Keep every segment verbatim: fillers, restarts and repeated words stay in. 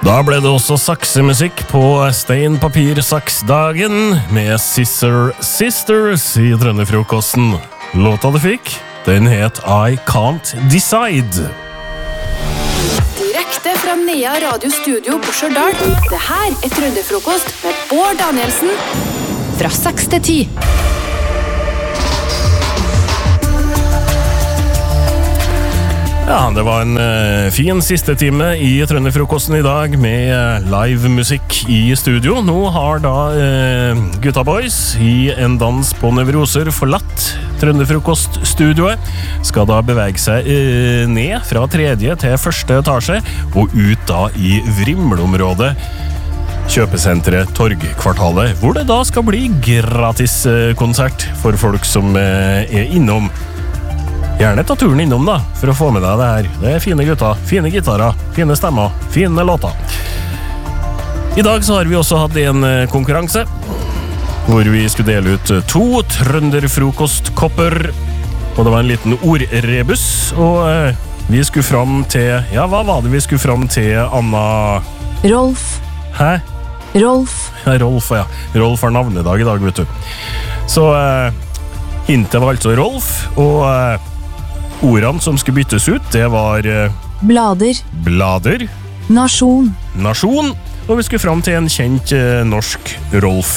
Da ble det også saksemusikk på stein, papir, saks-dagen med Sister Sisters i Trønderfrokosten. Låta du fikk, den het I Can't Decide. Direkte fra Nea radiostudio på Stjørdal. Det her er Trønderfrokost med Bård Danielsen fra seks til ti. Ja, det var en uh, fin siste time i Trønderfrokosten i dag med uh, live musikk i studio. Nå har da uh, Gutta Boys i En dans på nevroser forlatt Trønderfrokost-studioet. Skal da bevege seg uh, ned fra tredje til første etasje og ut da i Vrimleområdet. Kjøpesenteret Torgkvartalet, hvor det da skal bli gratis uh, konsert for folk som uh, er innom. Gjerne ta turen innom da, for å få med deg det her. Det er fine gutter, fine gitarer, fine stemmer, fine låter. I dag så har vi også hatt en konkurranse, hvor vi skulle dele ut to trønderfrokostkopper, og det var en liten ordrebus, og eh, vi skulle fram til, ja, hva var det vi skulle fram til, Anna? Rolf. Hæ? Rolf. Ja, Rolf, ja. Rolf har navnedag i dag, vet du. Så eh, hintet var altså Rolf, og eh, ordene som skulle byttes ut, det var eh, Blader. Blader. Nasjon. Nasjon. Og vi skulle fram til en kjent eh, norsk Rolf.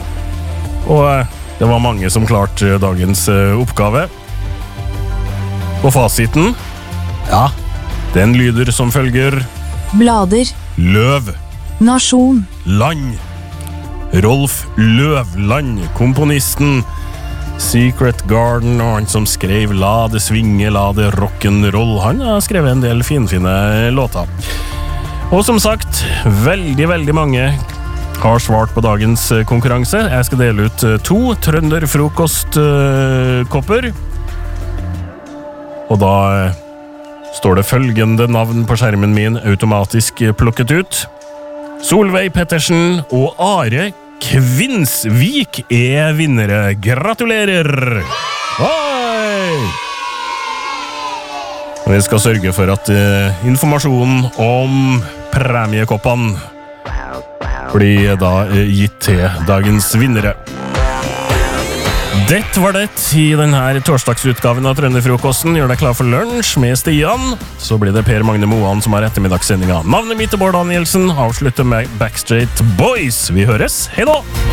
Og eh, det var mange som klarte eh, dagens eh, oppgave. Og fasiten, ja, den lyder som følger. Blader. Løv. Nasjon. Land. Rolf Løvland, komponisten. Secret Garden, og han som skrev La det svinge, la det rock'n'roll. Han har skrevet en del finfine låter. Og som sagt, veldig, veldig mange har svart på dagens konkurranse. Jeg skal dele ut to trønderfrokostkopper. Og da står det følgende navn på skjermen min automatisk plukket ut. Solveig Pettersen og Are Kvinsvik er vinnere. Gratulerer! Oi! Vi skal sørge for at uh, informasjonen om premiekoppene blir da uh, gitt til dagens vinnere. Dette var det i denne torsdagsutgaven av Trønderfrokosten. Gjør deg klar for lunsj med Stian. Så blir det Per Magne Moan som har ettermiddagssendinga. Navnet mitt er Bård Danielsen. Avslutter med Backstreet Boys. Vi høres. Hei da!